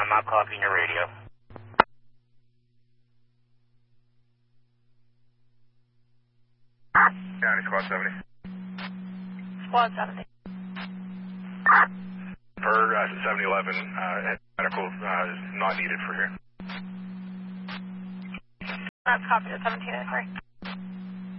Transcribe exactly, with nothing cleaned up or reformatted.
I'm not copying your radio. County Squad seventy. Squad seventy. Per uh, seventy eleven, uh, medical uh, is not needed for here. That's copy to seventeen oh three.